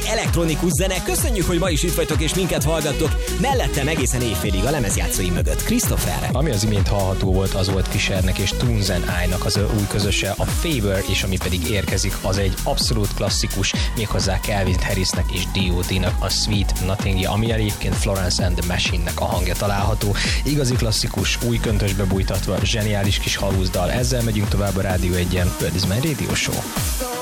elektronikus zene. Köszönjük, hogy ma is itt vagytok és minket hallgattok. Mellettem egészen éjfélig a lemezjátszói mögött Christopher. Ami az imént hallható volt, az volt Fishernek és Toons and I-nak az új közöse, a Favor, és ami pedig érkezik, az egy abszolút klasszikus, méghozzá Calvin Harrisnek és D.O.D.-nak a Sweet Nothingja, ami egyébként Florence and the Machine-nek a hangja található. Igazi klasszikus, új köntösbe bújtatva, zseniális kis halúzdal. Ezzel megyünk tovább a Rádió 1-en. Bird is my Radio Show.